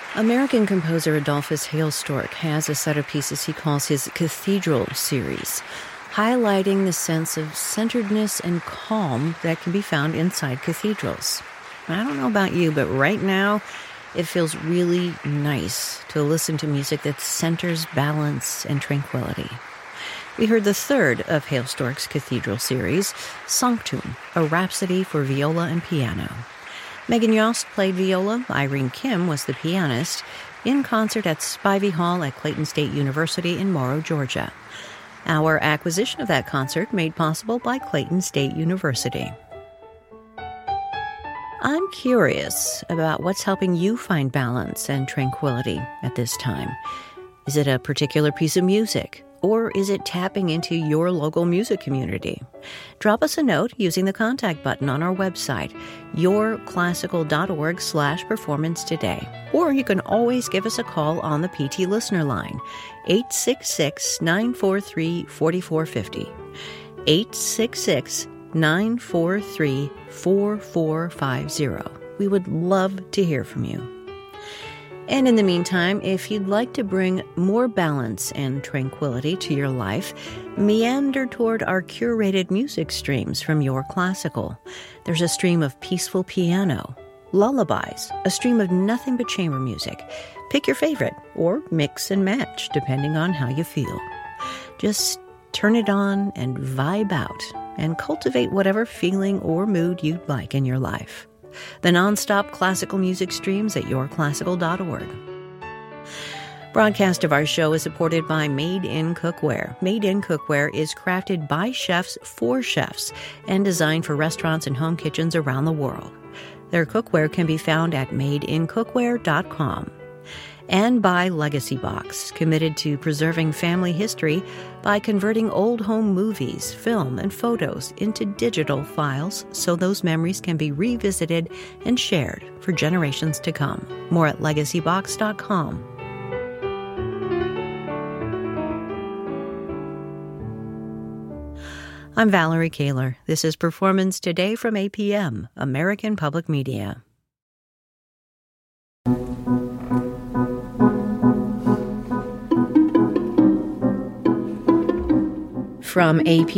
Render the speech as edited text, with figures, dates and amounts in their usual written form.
American composer Adolphus Hailstork has a set of pieces he calls his Cathedral series, highlighting the sense of centeredness and calm that can be found inside cathedrals. I don't know about you, but right now, it feels really nice to listen to music that centers balance and tranquility. We heard the third of Hailstork's Cathedral series, Sanctum, a rhapsody for viola and piano. Megan Yost played viola, Irene Kim was the pianist, in concert at Spivey Hall at Clayton State University in Morrow, Georgia. Our acquisition of that concert made possible by Clayton State University. I'm curious about what's helping you find balance and tranquility at this time. Is it a particular piece of music? Or is it tapping into your local music community? Drop us a note using the contact button on our website, yourclassical.org/performance today. Or you can always give us a call on the PT listener line, 866-943-4450. 866-943-4450. We would love to hear from you. And in the meantime, if you'd like to bring more balance and tranquility to your life, meander toward our curated music streams from Your Classical. There's a stream of peaceful piano, lullabies, a stream of nothing but chamber music. Pick your favorite, or mix and match, depending on how you feel. Just turn it on and vibe out, and cultivate whatever feeling or mood you'd like in your life. The nonstop classical music streams at yourclassical.org. Broadcast of our show is supported by Made in Cookware. Made in Cookware is crafted by chefs for chefs and designed for restaurants and home kitchens around the world. Their cookware can be found at madeincookware.com. And by Legacy Box, committed to preserving family history by converting old home movies, film, and photos into digital files so those memories can be revisited and shared for generations to come. More at legacybox.com. I'm Valerie Kaler. This is Performance Today from APM, American Public Media. From AP